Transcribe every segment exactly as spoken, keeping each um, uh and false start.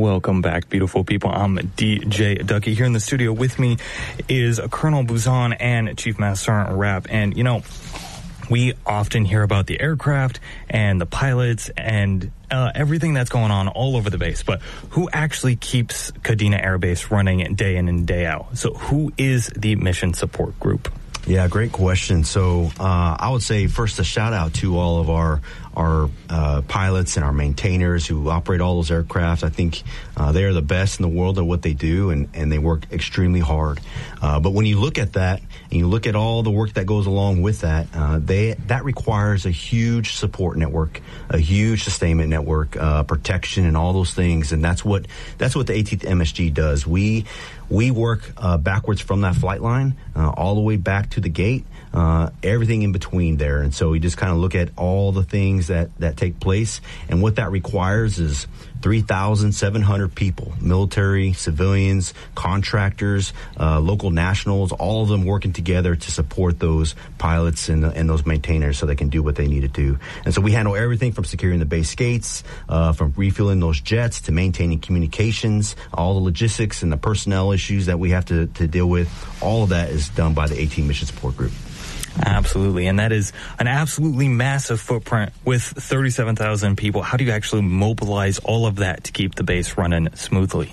Welcome back, beautiful people. I'm D J Ducky. Here in the studio with me is Colonel Buzan and Chief Master Sergeant Rapp. And, you know, we often hear about the aircraft and the pilots and uh, everything that's going on all over the base. But who actually keeps Kadena Air Base running day in and day out? So who is the mission support group? Yeah, great question. So uh, I would say first a shout out to all of our our uh, pilots and our maintainers who operate all those aircraft. I think uh, they are the best in the world at what they do, and, and they work extremely hard. Uh, but when you look at that and you look at all the work that goes along with that, uh, they that requires a huge support network, a huge sustainment network, uh, protection, and all those things. And that's what that's what the eighteenth M S G does. We we work uh, backwards from that flight line uh, all the way back to the gate. Uh, everything in between there. And so we just kind of look at all the things that, that take place. And what that requires is three thousand seven hundred people, military, civilians, contractors, uh, local nationals, all of them working together to support those pilots and, and those maintainers so they can do what they need to do. And so we handle everything from securing the base gates, uh, from refueling those jets to maintaining communications, all the logistics and the personnel issues that we have to, to deal with. All of that is done by the eighteenth Mission Support Group. Absolutely. And that is an absolutely massive footprint with thirty-seven thousand people. How do you actually mobilize all of that to keep the base running smoothly?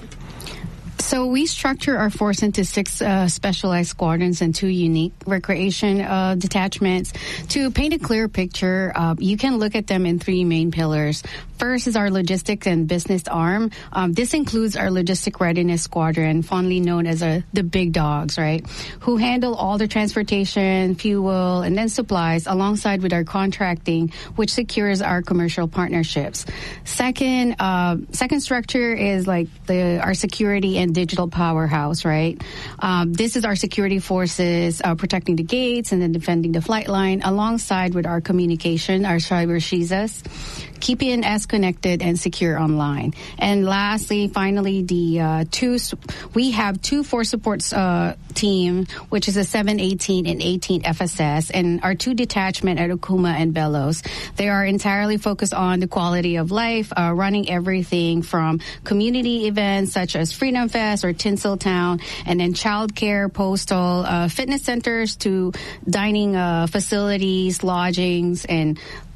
So we structure our force into six uh, specialized squadrons and two unique recreation uh, detachments. To paint a clear picture, uh, you can look at them in three main pillars. First is our logistics and business arm. Um, this includes our logistic readiness squadron, fondly known as a, the big dogs, right? Who handle all the transportation, fuel, and then supplies alongside with our contracting, which secures our commercial partnerships. Second, uh, second structure is like the our security and digital powerhouse, right? Um, this is our security forces uh, protecting the gates and then defending the flight line alongside with our communication, our cyber Shizas, keeping us connected and secure online. And lastly, finally, the uh, two, we have two force supports uh, team, which is a seven eighteen and eighteen F S S, and our two detachment at Okuma and Bellows. They are entirely focused on the quality of life, uh, running everything from community events such as Freedom Fest or Tinseltown, and then childcare, postal, uh, fitness centers to dining uh, facilities, lodgings, and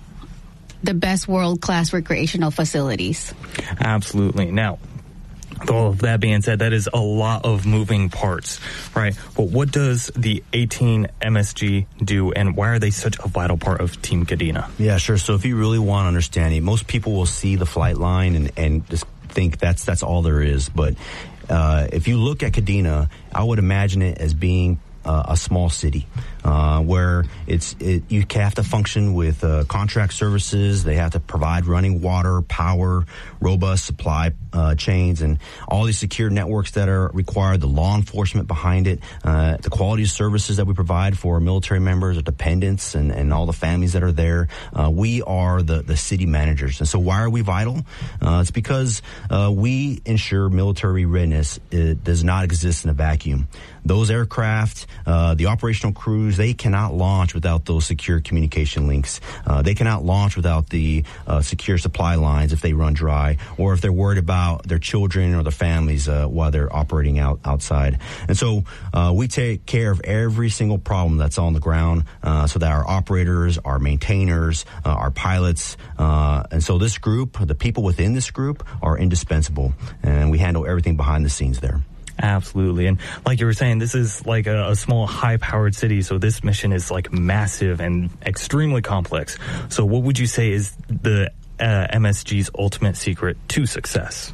the best world-class recreational facilities. Absolutely. Now, with all of that being said, that is a lot of moving parts, right? But what does the eighteen M S G do, and why are they such a vital part of Team Kadena? Yeah, sure. So if you really want to understand it, most people will see the flight line and, and just think that's that's all there is. But uh, if you look at Kadena, I would imagine it as being uh, a small city. Uh, where it's it, you have to function with uh, contract services. They have to provide running water, power, robust supply uh, chains, and all these secure networks that are required. The law enforcement behind it, uh, the quality of services that we provide for our military members, our dependents, and, and all the families that are there. Uh, we are the the city managers, and so why are we vital? Uh, it's because uh, we ensure military readiness. It does not exist in a vacuum. Those aircraft, uh, the operational crews, they cannot launch without those secure communication links. Uh, they cannot launch without the uh, secure supply lines if they run dry, or if they're worried about their children or their families uh, while they're operating out outside. And so uh, we take care of every single problem that's on the ground uh, so that our operators, our maintainers, uh, our pilots, uh, and so this group, the people within this group are indispensable, and we handle everything behind the scenes there. Absolutely. And like you were saying, this is like a, a small, high-powered city, so this mission is like massive and extremely complex. So what would you say is the uh, M S G's ultimate secret to success?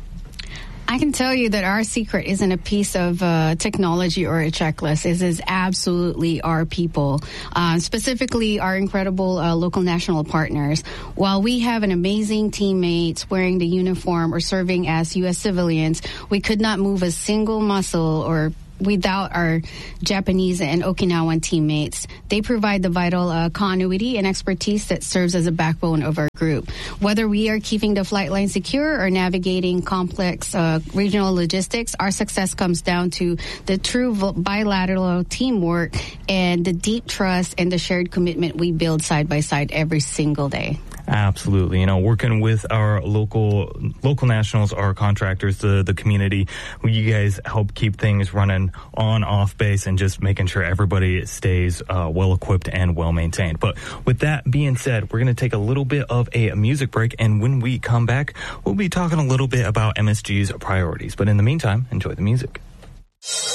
I can tell you that our secret isn't a piece of uh, technology or a checklist. It is absolutely our people, uh, specifically our incredible uh, local national partners. While we have an amazing teammates wearing the uniform or serving as U S civilians, we could not move a single muscle or without our Japanese and Okinawan teammates. They provide the vital uh, continuity and expertise that serves as a backbone of our group. Whether we are keeping the flight line secure or navigating complex uh, regional logistics, our success comes down to the true bilateral teamwork and the deep trust and the shared commitment we build side by side every single day. Absolutely. You know, working with our local local nationals, our contractors, the, the community, you guys help keep things running on, off base, and just making sure everybody stays uh, well equipped and well maintained. But with that being said, we're going to take a little bit of a music break, and when we come back, we'll be talking a little bit about M S G's priorities. But in the meantime, enjoy the music.